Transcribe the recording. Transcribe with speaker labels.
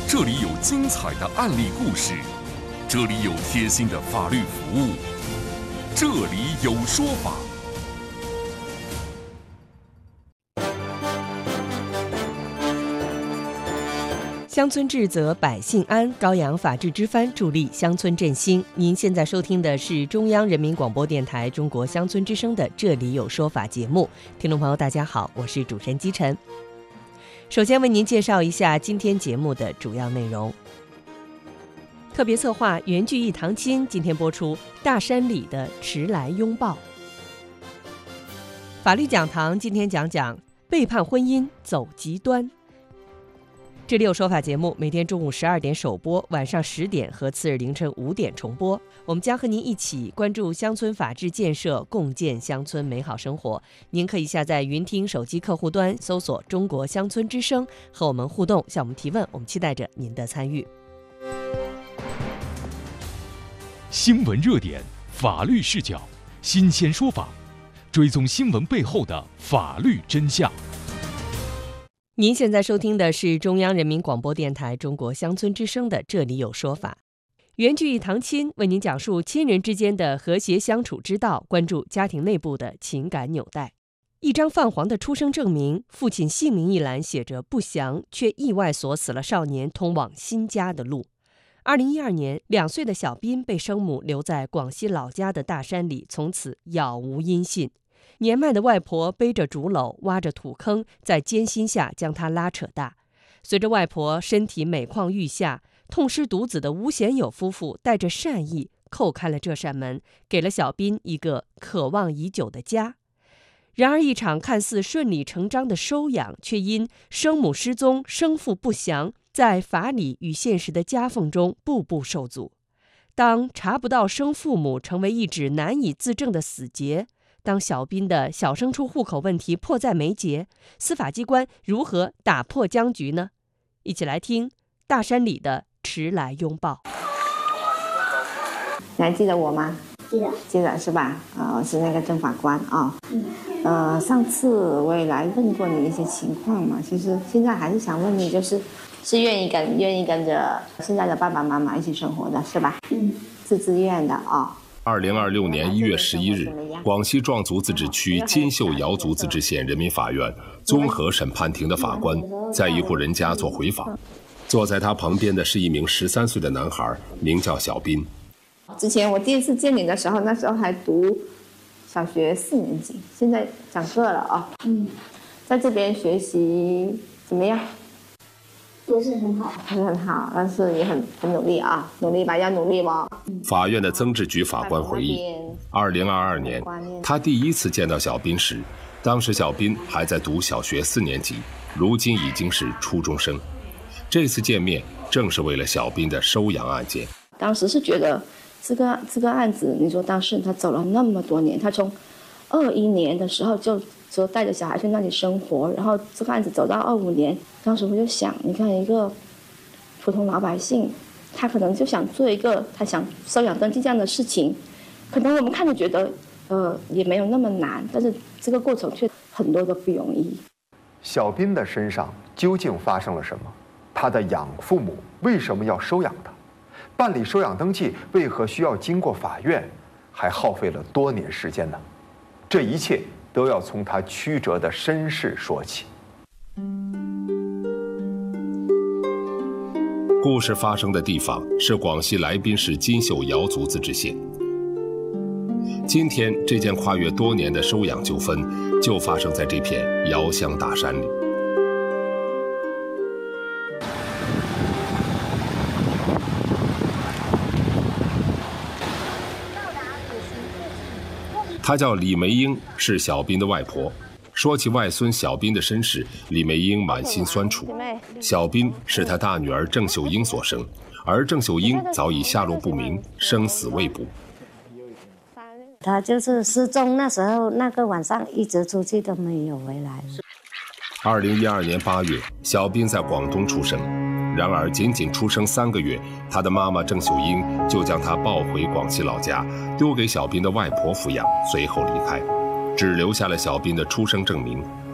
Speaker 1: 这里有精彩的案例故事，这里有贴心的法律服务，这里有说法。
Speaker 2: 乡村治则百姓安，高扬法治之帆，助力乡村振兴。您现在收听的是中央人民广播电台中国乡村之声的《这里有说法》节目。听众朋友大家好，我是主持人姬晨。首先为您介绍一下今天节目的主要内容。特别策划缘聚一堂亲今天播出大山里的迟来拥抱。法律讲堂今天讲讲背叛婚姻走极端。这里有说法节目每天中午12点首播，晚上10点和次日凌晨5点重播。我们将和您一起关注乡村法治建设，共建乡村美好生活。您可以下载云听手机客户端，搜索中国乡村之声，和我们互动，向我们提问，我们期待着您的参与。
Speaker 3: 新闻热点，法律视角，新鲜说法，追踪新闻背后的法律真相。
Speaker 2: 您现在收听的是中央人民广播电台中国乡村之声的《这里有说法》，缘聚一堂亲为您讲述亲人之间的和谐相处之道，关注家庭内部的情感纽带。一张泛黄的出生证明，父亲姓名一栏写着不详，却意外锁死了少年通往新家的路。2012年，2岁的小斌被生母留在广西老家的大山里，从此杳无音信。年迈的外婆背着竹篓，挖着土坑，在艰辛下将他拉扯大。随着外婆身体每况愈下，痛失独子的吴贤友夫妇带着善意叩开了这扇门，给了小斌一个渴望已久的家。然而一场看似顺理成章的收养，却因生母失踪、生父不详，在法理与现实的夹缝中步步受阻。当查不到生父母成为一纸难以自证的死结，当小斌的小升初户口问题迫在眉睫，司法机关如何打破僵局呢？一起来听大山里的迟来拥抱。
Speaker 4: 你还记得我吗？记得是吧？我是那个郑法官啊。上次我也来问过你一些情况嘛，其实现在还是想问你，是愿意跟着现在的爸爸妈妈一起生活的是吧？是自愿的啊。
Speaker 5: 2026年1月11日，广西壮族自治区金秀瑶族自治县人民法院综合审判庭的法官在一户人家做回访，坐在他旁边的是一名13岁的男孩，名叫小斌。
Speaker 4: 之前我第一次见你的时候，那时候还读小学4年级，现在长个了啊。在这边学习怎么样？
Speaker 6: 不是很好，
Speaker 4: 不是很好，但是也很努力啊，努力吧，要努力嘛。
Speaker 5: 法院的曾志举法官回忆，2022年他第一次见到小斌时，当时小斌还在读小学4年级，如今已经是初中生。这次见面正是为了小斌的收养案件。
Speaker 4: 当时是觉得这个案子，你说当事人他走了那么多年，他从21年的时候就说带着小孩去那里生活，然后这个案子走到25年，当时我就想，你看一个普通老百姓，他可能就想做一个他想收养登记这样的事情，可能我们看着觉得也没有那么难，但是这个过程却很多都不容易。
Speaker 7: 小斌的身上究竟发生了什么？他的养父母为什么要收养他？办理收养登记为何需要经过法院，还耗费了多年时间呢？这一切都要从他曲折的身世说起。
Speaker 5: 故事发生的地方是广西来宾市金秀瑶族自治县。今天这件跨越多年的收养纠纷，就发生在这片瑶乡大山里。她叫李梅英，是小斌的外婆。说起外孙小斌的身世，李梅英满心酸楚。小斌是她大女儿郑秀英所生，而郑秀英早已下落不明，生死未卜。
Speaker 6: 他就是失踪，那时候那个晚上一直出去都没有回来。
Speaker 5: 2012年8月，小斌在广东出生，然而仅仅出生3个月，他的妈妈郑秀英就将他抱回广西老家，丢给小斌的外婆抚养，随后离开，只留下了小斌的出生证明。